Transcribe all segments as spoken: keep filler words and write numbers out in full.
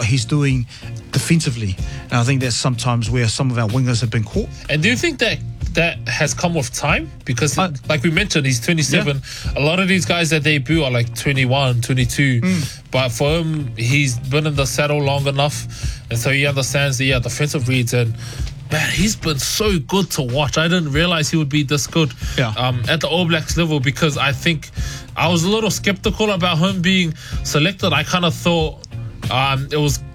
what he's doing defensively. And I think that's sometimes where some of our wingers have been caught. And do you think that that has come with time? Because Uh, like we mentioned, he's twenty-seven. A lot of these guys that debut are like twenty-one, twenty-two. Mm. But for him, he's been in the saddle long enough. And so he understands the yeah, defensive reads. And man, he's been so good to watch. I didn't realize he would be this good Yeah. um, at the All Blacks level, because I think I was a little skeptical about him being selected. I kind of thought um, it was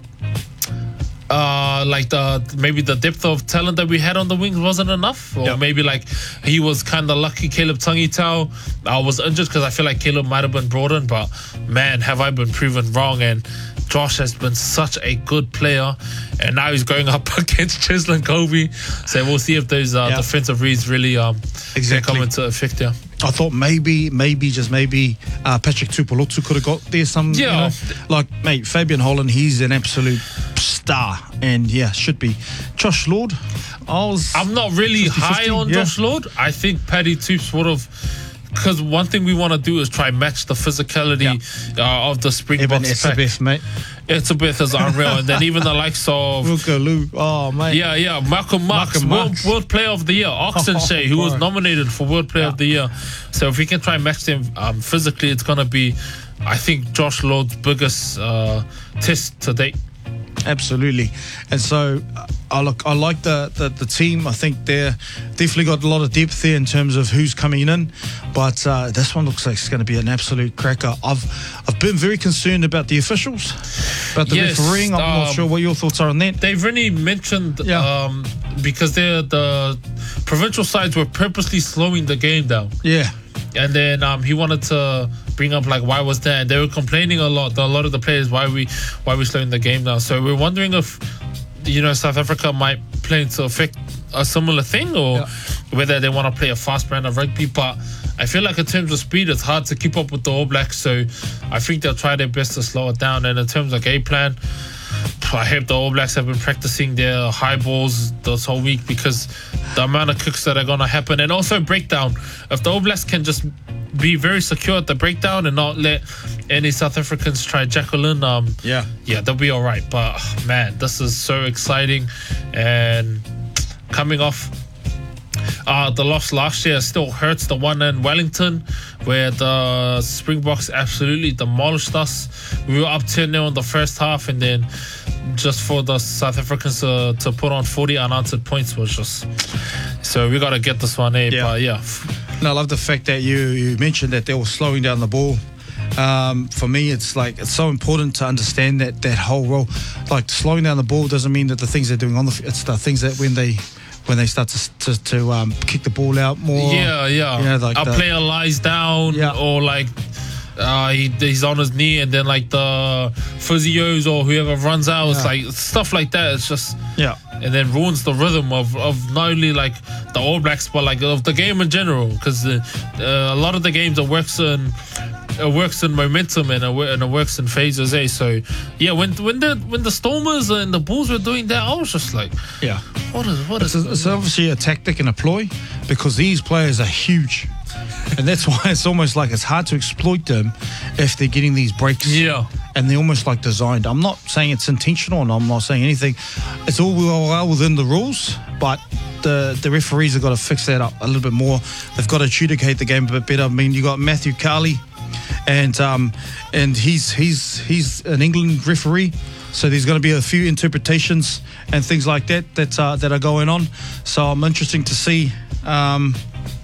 Uh, like the maybe the depth of talent that we had on the wings wasn't enough, or Yeah. maybe like he was kind of lucky. Caleb Tangitau uh, was injured, because I feel like Caleb might have been brought in, but man, have I been proven wrong. And Josh has been such a good player, and now he's going up against Cheslin Kobe. So we'll see if those uh, Yeah. defensive reads really um Exactly. come into effect. Yeah. I thought maybe, maybe, just maybe uh, Patrick Tupolotu could have got there some, Yeah. you know, like, mate, Fabian Holland, he's an absolute star, and yeah, should be. Josh Lord, I was... I'm not really fifty high fifty, on yeah. Josh Lord. I think Paddy Toops would have, because one thing we want to do is try match the physicality uh, of the Eben Springboks pack. Etzebeth, mate. Etzebeth is unreal, and then even the likes of Wilco Lou, oh, mate. yeah, yeah, Malcolm Marks, Malcolm World, Marx. World Player of the Year, Oxenshea, who was boy. nominated for World Player Yeah. of the Year. So if we can try and match them um, physically, it's gonna be, I think, Josh Lord's biggest uh, test to date. Absolutely. And so uh, I look I like the, the the team. I think they're definitely got a lot of depth there in terms of who's coming in, but uh, this one looks like it's going to be an absolute cracker. I've I've been very concerned about the officials, about the Yes, refereeing. I'm not um, sure what your thoughts are on that. They've really mentioned Yeah. um, because they're the provincial sides were purposely slowing the game down. Yeah. And then um, he wanted to bring up like, why was that? And they were complaining a lot. A lot of the players, why we why we slowing the game down. So we're wondering if, you know, South Africa might play to affect a similar thing, or Yeah. whether they want to play a fast brand of rugby. But I feel like in terms of speed, it's hard to keep up with the All Blacks. So I think they'll try their best to slow it down. And in terms of game plan, I hope the All Blacks have been practicing their high balls this whole week, because the amount of kicks that are going to happen, and also breakdown. If the All Blacks can just be very secure at the breakdown and not let any South Africans try Jacqueline, um, Yeah. yeah, they'll be all right. But man, this is so exciting, and coming off uh, the loss last year still hurts. The one in Wellington, where the Springboks absolutely demolished us. We were up ten nil in the first half, and then just for the South Africans uh, to put on forty unanswered points was just... So we got to get this one, eh? Yeah. But yeah. And I love the fact that you, you mentioned that they were slowing down the ball. Um, for me, it's like it's so important to understand that that whole role. Like, slowing down the ball doesn't mean that the things they're doing on the f- it's the things that when they when they start to to, to um, kick the ball out more. Yeah, yeah. You know, like a the- player lies down, Yeah. or like uh, he, he's on his knee, and then like the physios or whoever runs out. It's Yeah. like stuff like that. It's just, Yeah. and then ruins the rhythm of, of not only like the All Blacks, but like of the game in general. Because uh, uh, a lot of the games it works in it works in momentum, and it, wo- and it works in phases. Eh? So yeah, when when the when the Stormers and the Bulls were doing that, I was just like, Yeah. what is what It's, is a, it's obviously a tactic and a ploy, because these players are huge. And that's why it's almost like it's hard to exploit them if they're getting these breaks. Yeah. And they're almost like designed. I'm not saying it's intentional, and I'm not saying anything. It's all well, well within the rules, but the the referees have got to fix that up a little bit more. They've got to adjudicate the game a bit better. I mean, you got Matthew Carley, and um, and he's he's he's an England referee. So there's going to be a few interpretations and things like that that uh, that are going on. So I'm interested to see um,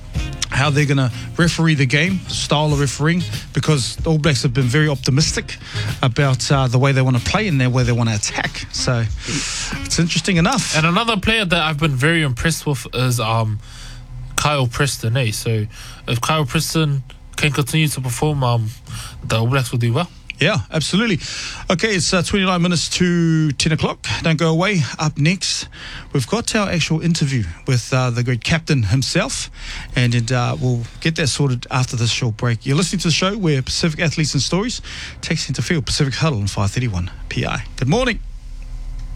how they're going to referee the game, the style of refereeing, because the All Blacks have been very optimistic about uh, the way they want to play and the way they want to attack. So it's interesting enough. And another player that I've been very impressed with is um, Kyle Preston. Eh? So if Kyle Preston can continue to perform, um, the All Blacks will do well. Yeah, absolutely. Okay, it's uh, twenty-nine minutes to ten o'clock. Don't go away. Up next, we've got our actual interview with uh, the great captain himself, and it, uh, we'll get that sorted after this short break. You're listening to the show where Pacific Athletes and Stories takes into field Pacific Huddle on five thirty-one P I. Good morning.